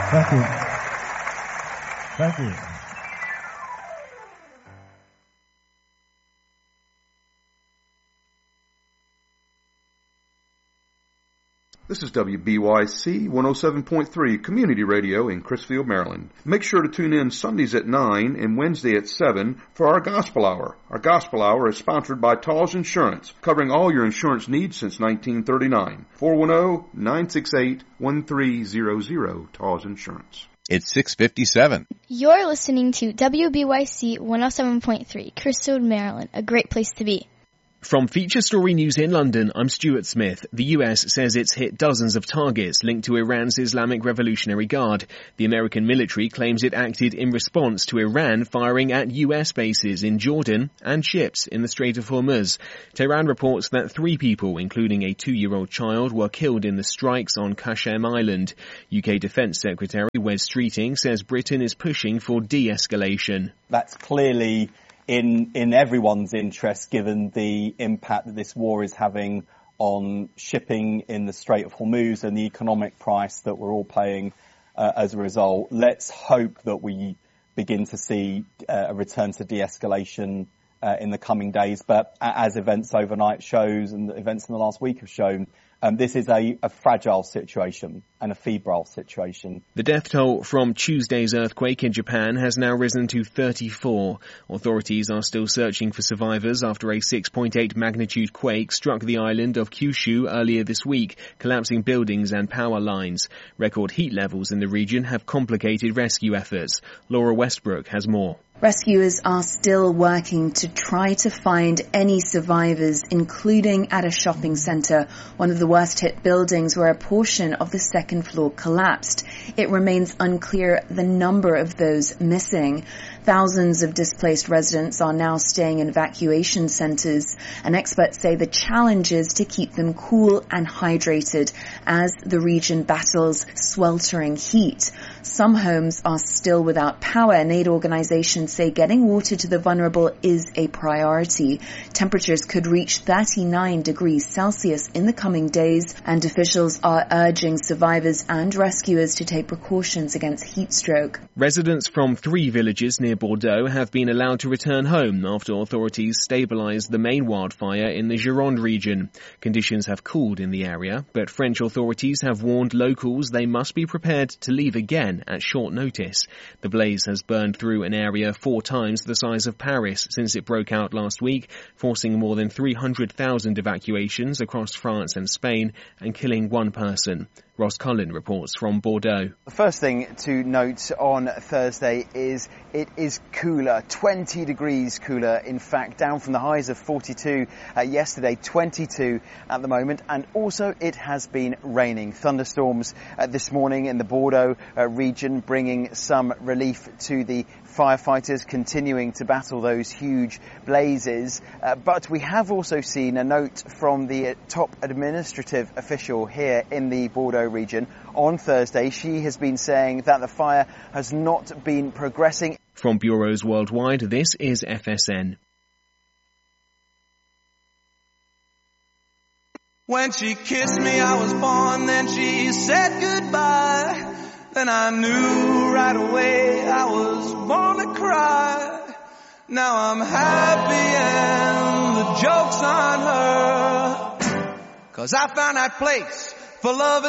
Thank you. Thank you. This is WBYC 107.3 Community Radio in Crisfield, Maryland. Make sure to tune in Sundays at 9 and Wednesday at 7 for our Gospel Hour. Our Gospel Hour is sponsored by Tawes Insurance, covering all your insurance needs since 1939. 410-968-1300, Tawes Insurance. It's 6:57. You're listening to WBYC 107.3 Crisfield, Maryland, a great place to be. From Feature Story News in London, I'm Stuart Smith. The US says it's hit dozens of targets linked to Iran's Islamic Revolutionary Guard. The American military claims it acted in response to Iran firing at US bases in Jordan and ships in the Strait of Hormuz. Tehran reports that 3 people, including a 2-year-old child, were killed in the strikes on Qasem Island. UK Defence Secretary Wes Streeting says Britain is pushing for de-escalation. That's clearly in everyone's interest, given the impact that this war is having on shipping in the Strait of Hormuz and the economic price that we're all paying as a result. Let's hope that we begin to see a return to de-escalation in the coming days. But as events overnight shows and the events in the last week have shown, this is a fragile situation and a febrile situation. The death toll from Tuesday's earthquake in Japan has now risen to 34. Authorities are still searching for survivors after a 6.8 magnitude quake struck the island of Kyushu earlier this week, collapsing buildings and power lines. Record heat levels in the region have complicated rescue efforts. Laura Westbrook has more. Rescuers are still working to try to find any survivors, including at a shopping centre, one of the worst-hit buildings where a portion of the second floor collapsed. It remains unclear the number of those missing. Thousands of displaced residents are now staying in evacuation centres, and experts say the challenge is to keep them cool and hydrated as the region battles sweltering heat. Some homes are still without power, and aid organisations say getting water to the vulnerable is a priority. Temperatures could reach 39 degrees Celsius in the coming days, and officials are urging survivors and rescuers to take precautions against heat stroke. Residents from 3 villages near Bordeaux have been allowed to return home after authorities stabilised the main wildfire in the Gironde region. Conditions have cooled in the area, but French authorities have warned locals they must be prepared to leave again at short notice. The blaze has burned through an area 4 times the size of Paris since it broke out last week, forcing more than 300,000 evacuations across France and Spain and killing 1 person. Ross Cullen reports from Bordeaux. The first thing to note on Thursday is it is cooler, 20 degrees cooler, in fact, down from the highs of 42 yesterday, 22 at the moment, and also it has been raining. Thunderstorms this morning in the Bordeaux region, bringing some relief to the firefighters continuing to battle those huge blazes. But we have also seen a note from the top administrative official here in the Bordeaux region on Thursday. She has been saying that the fire has not been progressing. From bureaus worldwide, this is FSN. When she kissed me, I was born, then she said goodbye. Then I knew right away I was born to cry. Now I'm happy and the joke's on her, 'cause I found that place for love